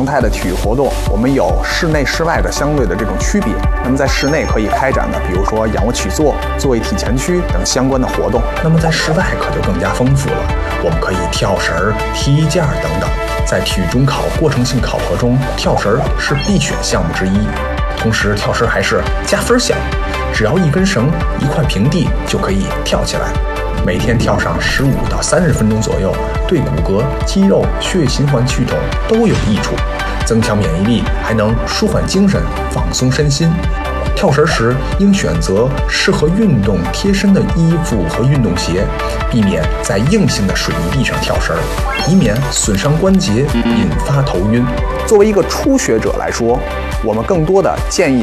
常态的体育活动，我们有室内室外的相对的这种区别。那么在室内可以开展的，比如说仰卧起坐、坐位体前屈等相关的活动。 那么在室外可就更加丰富了，我们可以跳绳、踢毽等等。在体育中考过程性考核中，跳绳是必选项目之一。同时，跳绳还是加分项目，只要一根绳、一块平地就可以跳起来。每天跳上15到30分钟左右，对骨骼、肌肉、血液循环系统都有益处，增强免疫力，还能舒缓精神、放松身心。跳绳时应选择适合运动贴身的衣服和运动鞋，避免在硬性的水泥地上跳绳，以免损伤关节，引发头晕。 作为一个初学者来说，我们更多的建议